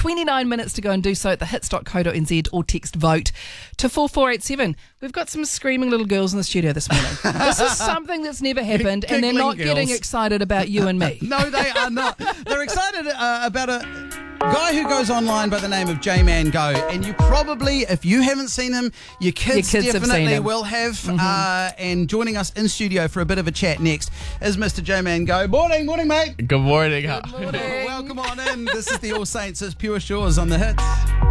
29 minutes to go and do so at thehits.co.nz or text vote to 4487. We've got some screaming little girls in the studio this morning. This is something that's never happened, and they're not getting excited about you and me. No, they are not. They're excited about a guy who goes online by the name of J-Man Go. And you probably, if you haven't seen him, your kids definitely will have. And joining us in studio for a bit of a chat next is Mr. J-Man Go. Morning, mate. Good morning. Good morning. Welcome on in. This is the All Saints' Pure Shores on the Hits.